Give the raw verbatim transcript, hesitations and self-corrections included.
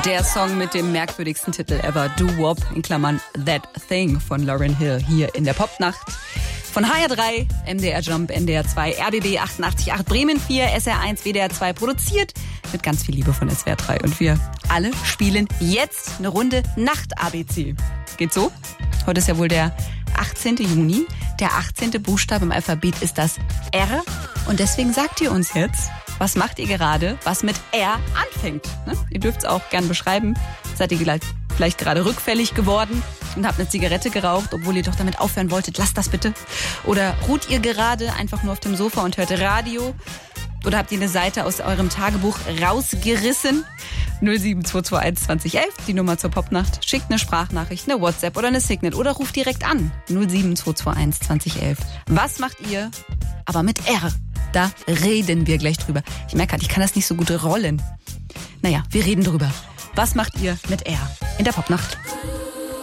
Der Song mit dem merkwürdigsten Titel ever, Doo-Wop, in Klammern That Thing von Lauryn Hill, hier in der Popnacht. Von H R drei, M D R Jump, N D R zwei, R B B achtundachtzig Komma acht, Bremen vier, S R eins, W D R zwei, produziert mit ganz viel Liebe von S W R drei. Und wir alle spielen jetzt eine Runde Nacht-A B C. Geht so? Heute ist ja wohl der achtzehnten Juni. Der achtzehnte Buchstabe im Alphabet ist das R. Und deswegen sagt ihr uns jetzt, was macht ihr gerade, was mit R anfängt? Ne? Ihr dürft es auch gern beschreiben. Seid ihr vielleicht, vielleicht gerade rückfällig geworden und habt eine Zigarette geraucht, obwohl ihr doch damit aufhören wolltet? Lasst das bitte. Oder ruht ihr gerade einfach nur auf dem Sofa und hört Radio? Oder habt ihr eine Seite aus eurem Tagebuch rausgerissen? null sieben zwei zwei eins zwanzig elf, die Nummer zur Popnacht. Schickt eine Sprachnachricht, eine WhatsApp oder eine Signet oder ruft direkt an. null sieben zwei zwei eins zwanzig elf. Was macht ihr, aber mit R? Da reden wir gleich drüber. Ich merke halt, ich kann das nicht so gut rollen. Naja, wir reden drüber. Was macht ihr mit R in der Popnacht?